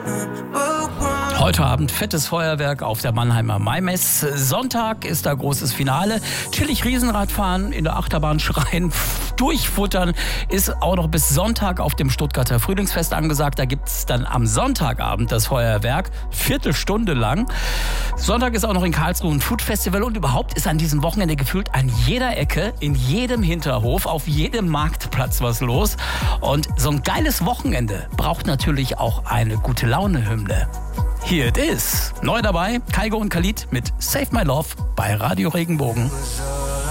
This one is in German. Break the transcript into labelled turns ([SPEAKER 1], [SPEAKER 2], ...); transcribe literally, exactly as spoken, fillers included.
[SPEAKER 1] Heute Abend fettes Feuerwerk auf der Mannheimer Maimess. Sonntag ist da großes Finale. Chillig Riesenradfahren, in der Achterbahn schreien, durchfuttern ist auch noch bis Sonntag auf dem Stuttgarter Frühlingsfest angesagt. Da gibt es dann am Sonntagabend das Feuerwerk, Viertelstunde lang. Sonntag ist auch noch in Karlsruhe ein Foodfestival und überhaupt ist an diesem Wochenende gefühlt an jeder Ecke, in jedem Hinterhof, auf jedem Marktplatz was los. Und so ein geiles Wochenende braucht natürlich auch eine gute Laune-Hymne. Here it is. Neu dabei, Kygo und Khalid mit Save My Love bei Radio Regenbogen.